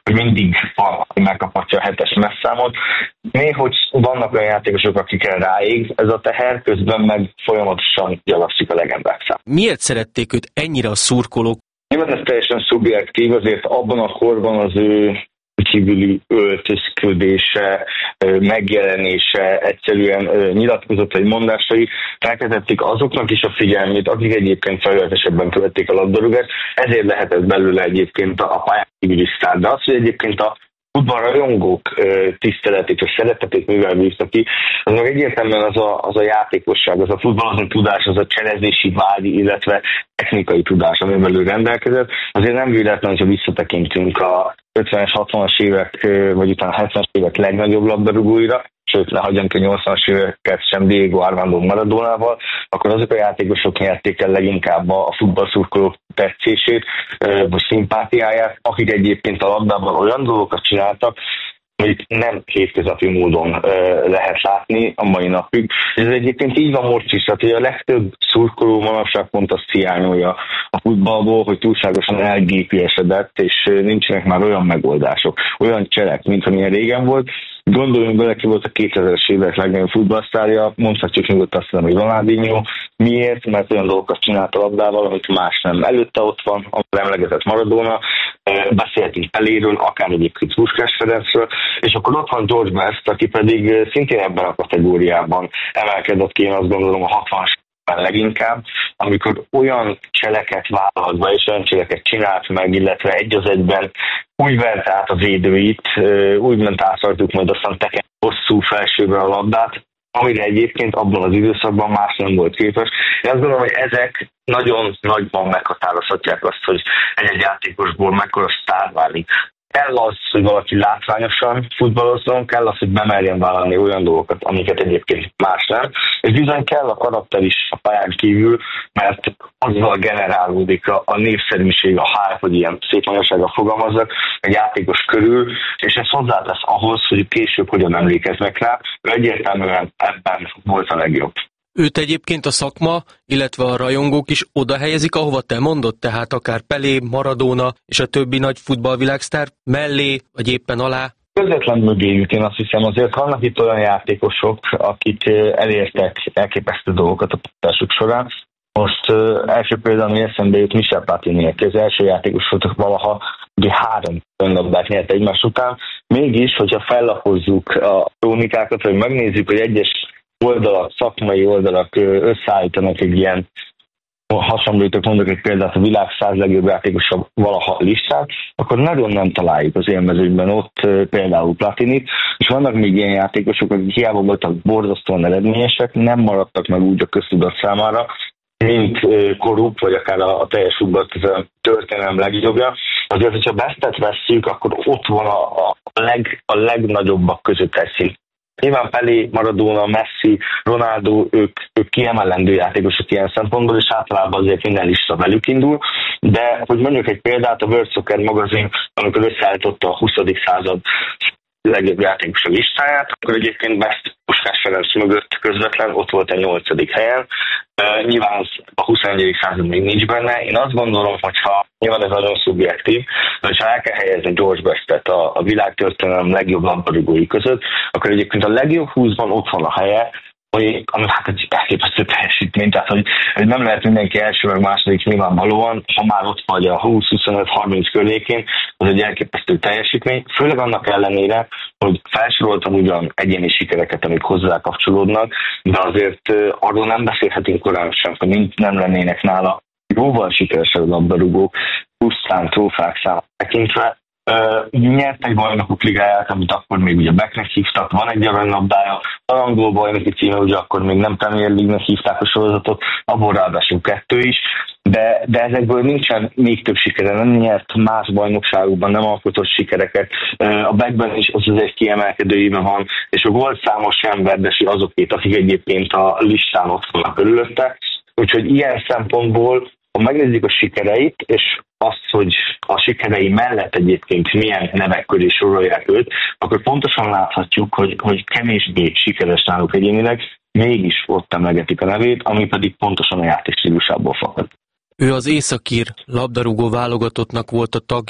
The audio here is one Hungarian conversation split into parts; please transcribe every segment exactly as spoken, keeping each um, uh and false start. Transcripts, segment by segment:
hogy mindig van, megkaphatja a hetes messzámot. Néhogy vannak olyan játékosok, akikkel ráég ez a teher, közben meg folyamatosan gyalagszik a legendák szám. Miért szerették őt ennyire a szurkolók? Nyilván ez teljesen szubjektív, azért abban a korban az ő kívüli öltözködése, megjelenése, egyszerűen nyilatkozott egy mondásai felkeltették azoknak is a figyelmét, akik egyébként felületesebben követték a labdarúgást, ezért lehetett belőle egyébként a pályán kívüli sztár. De az, hogy egyébként a futballrajongók tiszteletét és szeretetét mivel bíztak ki, az meg egyértelműen az a, az a játékosság, az a futballozni tudás, az a cselezési vágy, illetve technikai tudás, amivel ő rendelkezett. Azért nem véletlen, hogyha visszatekintünk a ötvenes, hatvanas évek, vagy utána hetvenes évek legnagyobb labdarúgóira, sőt, ne hagyjam ki a nyolcvanas éveket sem Diego Armando Maradonával, akkor azok a játékosok nyerték el leginkább a futballszurkolók tetszését, vagy szimpátiáját, akik egyébként a labdában olyan dolgokat csináltak, amit nem hétköznapi módon lehet látni a mai napig. Ez egyébként így van most is, hogy a legtöbb szurkoló manapság pont azt hiányolja a futballból, hogy túlságosan elgépiesedett, és nincsenek már olyan megoldások, olyan cselek, mint amilyen régen volt. Gondoljunk bele, ki volt a kétezres évek legnagyobb futballsztárja, mondhatjuk nyugodtan azt mondom, hogy Ronaldinho. Miért? Mert olyan dolgokat csinált a labdával, amit más nem. Előtte ott van, a emlegetett Maradona, beszéltünk Peléről, akár egyébként Puskás Ferencről, és akkor ott van George Best, aki pedig szintén ebben a kategóriában emelkedett ki, én azt gondolom a hatvanas leginkább, amikor olyan cseleket vállalt be, és olyan cseleket csinált meg, illetve egy az egyben úgy vert át a védőit, úgy ment át rajtuk, majd aztán teken hosszú felsőbe a labdát, amire egyébként abban az időszakban más nem volt képes. Én azt gondolom, hogy ezek nagyon nagyban meghatározhatják azt, hogy egy-egy játékosból mekkora sztár válik. Kell az, hogy valaki látványosan futballozzon, kell az, hogy bemerjen vállalni olyan dolgokat, amiket egyébként más nem, és bizony kell a karakter is a pályán kívül, mert azzal generálódik a, a népszerűség, a hype, hogy ilyen szép magyarsággal fogalmazzak, egy játékos körül, és ez hozzátesz ahhoz, hogy később hogyan emlékeznek rá, ő egyértelműen ebben volt a legjobb. Őt egyébként a szakma, illetve a rajongók is oda helyezik, ahova te mondod, tehát akár Pelé, Maradona és a többi nagy futballvilágsztár mellé, vagy éppen alá? Közvetlen mögéjük, én azt hiszem, azért vannak itt olyan játékosok, akik elértek elképesztő dolgokat a pályásuk során. Most uh, első például, ami eszembe jut, Michel Platini, aki az első játékos voltak valaha, ugye három önlabdát nyert egymás után. Mégis, hogyha fellapozzuk a krónikákat, vagy megnézzük, hogy egyes oldalak, szakmai oldalak összeállítanak egy ilyen, hasonlítok, mondok egy példát, a világ száz legjobb játékosabb valaha listát, akkor nagyon nem találjuk az élmezőkben ott például Platinit, és vannak még ilyen játékosok, akik hiába voltak borzasztóan eredményesek, nem maradtak meg úgy a köztudat számára, mint korrupt, vagy akár a, a teljes futball történelem legjobbja. Azért, hogyha Bestet vesszük, akkor ott van a, a, leg, a legnagyobbak között egy szint. Nyilván Pelé, Maradona, Messi, Ronaldo, ők, ők kiemelendő játékosok ilyen szempontból, és általában azért minden lista velük indul, de hogy mondjuk egy példát, a World Soccer magazin, amikor összeállította a huszadik század legjobb játékosok listáját, akkor egyébként Best Puskás Ferenc mögött közvetlen ott volt a nyolcadik helyen. Uh, nyilván az a huszonegyedik század még nincs benne. Én azt gondolom, hogyha nyilván ez nagyon szubjektív, de ha el kell helyezni George Bestet a, a világtörténelem legjobb labdarúgói között, akkor egyébként a legjobb húszban ott van a helye, ami, ami hát egy elképesztő teljesítmény, tehát hogy, hogy nem lehet mindenki első meg második nyilvánvalóan, ha már ott vagy a húsz, huszonöt, harminc környékén, az egy elképesztő teljesítmény, főleg annak ellenére, hogy felsoroltam ugyan egyéni sikereket, amik hozzá kapcsolódnak, de azért arról nem beszélhetünk korán sem, hogy nem lennének nála jóval sikeresebb labdarúgók, pusztán trófák számát tekintve. Uh, nyert egy bajnokok ligáját, amit akkor még ugye Becknek hívtak, van egy aranylabdája, az angol bajnoki címe, ugye akkor még nem Premier League-nek hívták a sorozatot, abból ráadásul kettő is, de, de ezekből nincsen még több sikere, nem nyert más bajnokságokban, nem alkotott sikereket. Uh, a Beckben is az az egy kiemelkedő éve van, és a volt számos sem verdesi azokét, akik egyébként a listán ott vannak körülötte, úgyhogy ilyen szempontból, ha megnézzük a sikereit, és azt, hogy a sikerei mellett egyébként milyen nevek köré sorolják őt, akkor pontosan láthatjuk, hogy, hogy kevésbé sikeres náluk egyénileg, mégis ott emlegetik a nevét, ami pedig pontosan a játékstílusából fakad. Ő az északír labdarúgó válogatottnak volt a tagja,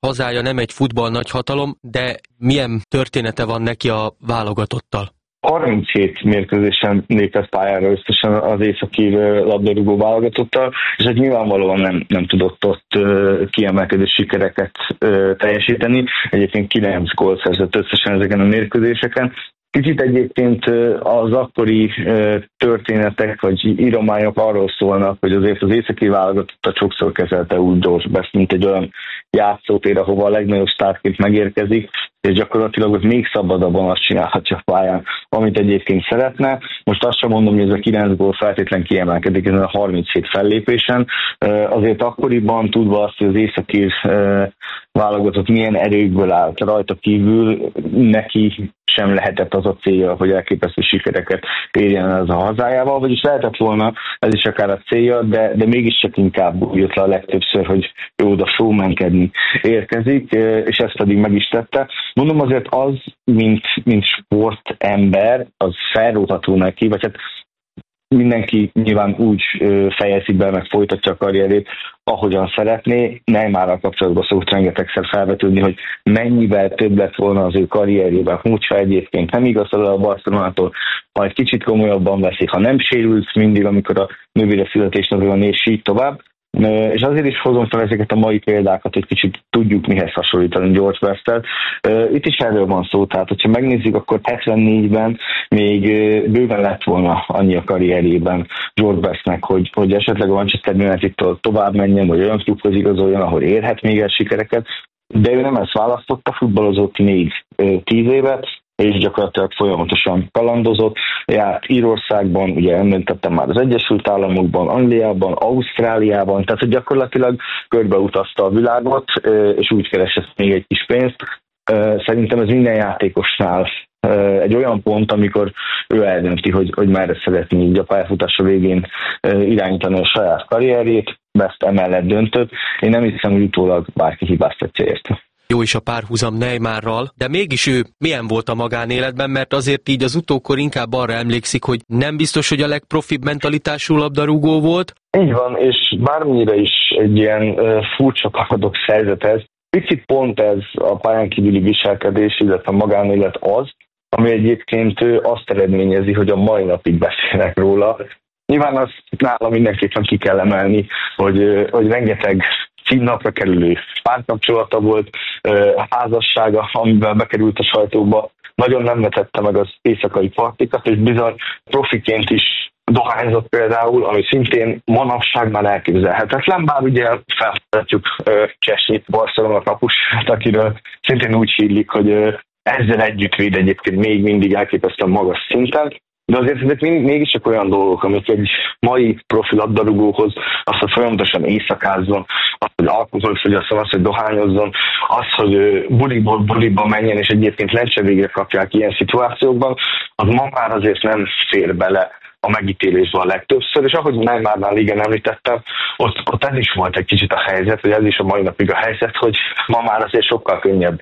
hazája nem egy futball nagyhatalom, de milyen története van neki a válogatottal? harminchét mérkőzésen lépett pályára összesen az északír labdarúgó válogatottal, és ez nyilvánvalóan nem, nem tudott ott uh, kiemelkedő sikereket uh, teljesíteni. Egyébként kilenc gólt szerzett összesen ezeken a mérkőzéseken. Kicsit egyébként az akkori történetek vagy írományok arról szólnak, hogy azért az északi válogatottat sokszor kezelte úgy George Best, mint egy olyan játszótér, ahova a legnagyobb sztárként megérkezik, és gyakorlatilag ott még szabadabban azt csinálhatja a pályán, amit egyébként szeretne. Most azt sem mondom, hogy ez a kilenc gól feltétlen kiemelkedik ezen a harminchét fellépésen. Azért akkoriban tudva azt, hogy az északír válogatott milyen erőkből állt rajta kívül, neki sem lehetett az a célja, hogy elképesztő sikereket érjen el az a hazájával, vagyis lehetett volna ez is akár a célja, de, de mégiscsak inkább úgy jött le a legtöbbször, hogy ő oda showmankedni érkezik, és ezt pedig meg is tette. Mondom, azért az, mint, mint sportember, az felróható neki, vagy hát mindenki nyilván úgy fejezi be, meg folytatja a karrierét, ahogyan szeretné. Neymarral kapcsolatban szokott rengetegszer felvetődni, hogy mennyivel több lett volna az ő karrierjében, hogyha egyébként nem igazol a Barcelonától, ha egy kicsit komolyabban veszik, ha nem sérült mindig, amikor a nővére születésnapja van, és így tovább. És azért is hozom fel ezeket a mai példákat, hogy kicsit tudjuk mihez hasonlítani George Best-tel. Itt is erről van szó, tehát hogyha megnézzük, akkor hetvennégyben még bőven lett volna annyi a karrierjében George Bestnek, hogy, hogy esetleg a Manchester United-től tovább menjen, vagy olyan klubhoz igazoljon, ahol érhet még el sikereket, de ő nem ezt választotta, futballozott még tíz évet, és gyakorlatilag folyamatosan kalandozott. Járt Írországban, ugye említettem már az Egyesült Államokban, Angliában, Ausztráliában, tehát hogy gyakorlatilag körbeutazta a világot, és úgy keresett még egy kis pénzt. Szerintem ez minden játékosnál egy olyan pont, amikor ő eldönti, hogy, hogy merre szeretné így a pályafutása végén irányítani a saját karrierjét, Best emellett döntött. Én nem hiszem, hogy utólag bárki hibáztatja érte. Jó is a párhuzam Neymarral, de mégis ő milyen volt a magánéletben, mert azért így az utókor inkább arra emlékszik, hogy nem biztos, hogy a legprofibb mentalitású labdarúgó volt. Így van, és bármennyire is egy ilyen uh, furcsa paradox helyzet ez, picit pont ez a pályán kívüli viselkedés, illetve a magánélet az, ami egyébként azt eredményezi, hogy a mai napig beszélnek róla. Nyilván azt nála mindenképpen ki kell emelni, hogy, hogy rengeteg címnapra kerülő párkapcsolata volt, a házassága, amivel bekerült a sajtóba, nagyon nem vetette meg az éjszakai partikat, és bizony profiként is dohányzott például, ami szintén manapság már elképzelhetetlen, bár ugye felfedetjük Csesnyit, Barcelona kapusát, akiről szintén úgy hírlik, hogy ezzel együtt véd egyébként még mindig elképesztően magas szinten. De azért ezek mégiscsak olyan dolgok, amik egy mai profi labdarúgóhoz, az, hogy folyamatosan éjszakázzon, az, hogy alkoholt fogyasszon, az, hogy dohányozzon, az, hogy buliból buliba menjen, és egyébként lencse végre kapják ilyen szituációkban, az ma már azért nem fér bele a megítélésbe a legtöbbször, és ahogy Neymarnál igen említettem, ott, ott ez is volt egy kicsit a helyzet, vagy ez is a mai napig a helyzet, hogy ma már azért sokkal könnyebb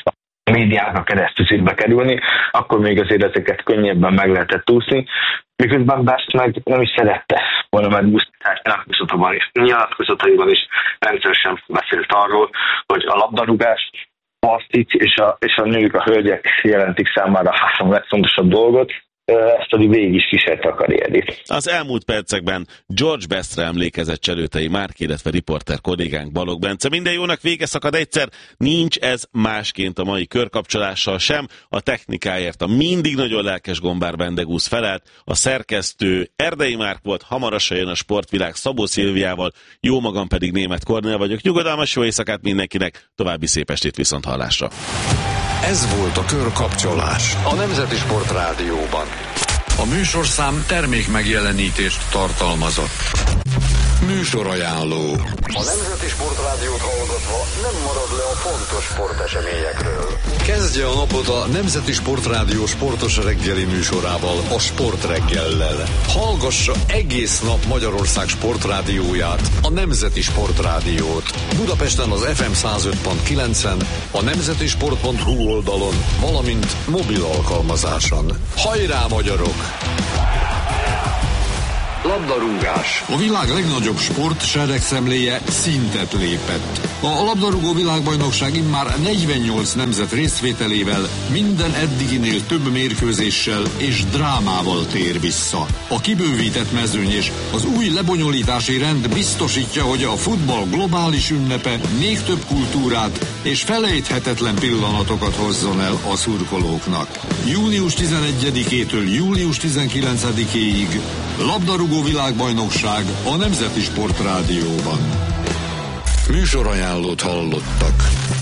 a médiákra keresztül szintbe kerülni, akkor még azért ezeket könnyebben meg lehetett úszni, miközben Best meg nem is szerette volna megúszni, tehát nyilatkozataiban is, nyilatkozataiban is rendszeresen beszélt arról, hogy a labdarúgás, partik és a, és a nők, a hölgyek jelentik számára a három legfontosabb dolgot, ezt pedig végig is kísérte a karrierét. Az elmúlt percekben George Bestre emlékezett Cselőtei Márk, illetve riporter kollégánk Balogh Bence. Minden jónak vége szakad egyszer, nincs ez másként a mai körkapcsolással sem. A technikáért a mindig nagyon lelkes Gombár Bendegúz felelt, a szerkesztő Erdei Márk volt, hamarosan jön a Sportvilág Szabó Szilviával, jó magam pedig Németh Kornél vagyok. Nyugodalmas jó éjszakát mindenkinek, további szép estét, viszont hallásra. Ez volt a Körkapcsolás a Nemzeti Sport Rádióban. A műsorszám termék megjelenítést tartalmazott. Műsorajánló. A Nemzeti Sport Rádiót hallgatva nem marad le a fontos sporteseményekről. Kezdje a napot a Nemzeti Sport Rádió sportos reggeli műsorával, a Sport reggellel. Hallgassa egész nap Magyarország sportrádióját, a Nemzeti Sport Rádiót. Budapesten az ef em száz öt pont kilencen, a nemzetisport pont hu oldalon, valamint mobil alkalmazáson. Hajrá, magyarok! Labdarúgás. A világ legnagyobb sportseregszemléje szintet lépett. A labdarúgó világbajnokság immár negyvennyolc nemzet részvételével minden eddiginél több mérkőzéssel és drámával tér vissza. A kibővített mezőny és az új lebonyolítási rend biztosítja, hogy a futball globális ünnepe még több kultúrát és felejthetetlen pillanatokat hozzon el a szurkolóknak. június tizenegyedikétől július tizenkilencedikéig labdarúgó világbajnokság a Nemzeti Sportrádióban. Műsorajánlót hallottak.